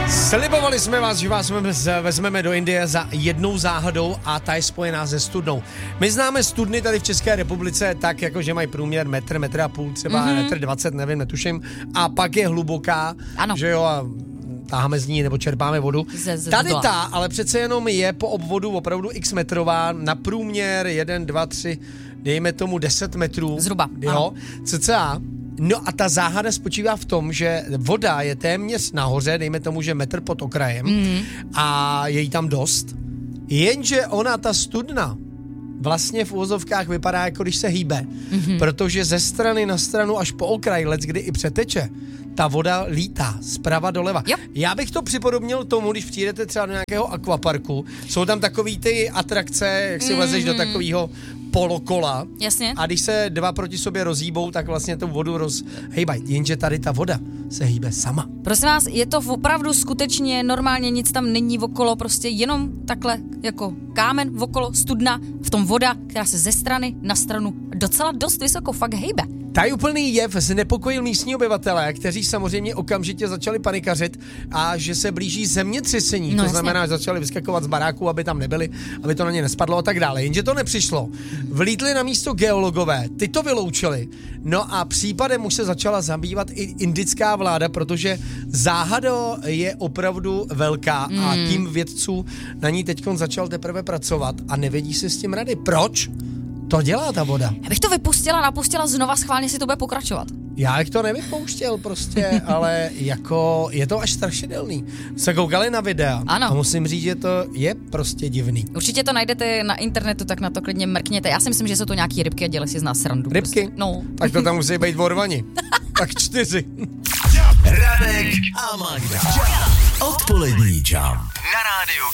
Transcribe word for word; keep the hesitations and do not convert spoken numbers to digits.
Slibovali jsme vás, že vás vezmeme do Indie za jednou záhadou a ta je spojená se studnou. My známe studny tady v České republice tak, jako že mají průměr metr, metr a půl, třeba mm-hmm. metr dvacet, nevím, netuším. A pak je hluboká, ano. že jo, a táháme z ní nebo čerpáme vodu. Ze, ze tady ta, ale přece jenom je po obvodu opravdu x metrová, na průměr jedna, dva, tři, dejme tomu deset metrů. Zhruba, jo, ano. cca. No a ta záhada spočívá v tom, že voda je téměř nahoře, dejme tomu, že metr pod okrajem mm. a je jí tam dost, jenže ona, ta studna, vlastně v uvozovkách vypadá, jako když se hýbe, mm-hmm. protože ze strany na stranu až po okraj, leckdy i přeteče, ta voda lítá zprava doleva. Jo. Já bych to připodobnil tomu, když přijdete třeba do nějakého akvaparku, jsou tam takový ty atrakce, jak si mm-hmm. vlezeš do takového polokola. Jasně. A když se dva proti sobě rozhýbou, tak vlastně tu vodu rozhejbají. Jenže tady ta voda se hýbe sama. Prosím vás, je to opravdu skutečně normálně, nic tam není okolo, prostě jenom takhle jako kámen okolo, studna, v tom voda, která se ze strany na stranu docela dost vysoko fakt hejbe. Tady úplný jev znepokojil místní obyvatelé, kteří samozřejmě okamžitě začali panikařit a že se blíží zemětřesení. No, to jasně. znamená, že začali vyskakovat z baráků, aby tam nebyli, aby to na ně nespadlo a tak dále. Jenže to nepřišlo. Vlítli na místo geologové, ty to vyloučili. No a případem už se začala zabývat i indická vláda, protože záhada je opravdu velká mm. a tým vědců na ní teďkon začal teprve pracovat a nevědí si s tím rady. Proč to dělá ta voda? Já bych to vypustila, napustila znova, schválně si to bude pokračovat. Já bych to nevypouštěl prostě, ale jako je to až strašidelný. Se koukali na videa ano. a musím říct, že to je prostě divný. Určitě to najdete na internetu, tak na to klidně mrkněte. Já si myslím, že jsou to nějaký rybky a dělají si z nás srandu. Rybky? Prostě. No. Tak to tam musí být vorvani. Tak čtyři. Radek a Magda. Odpolední Jam. Na rádiu